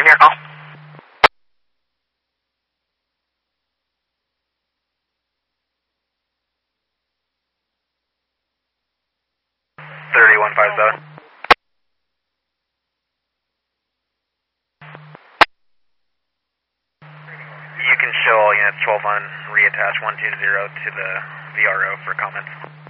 Returning your call. You can show all units 12 on reattach 120 to the VRO for comments.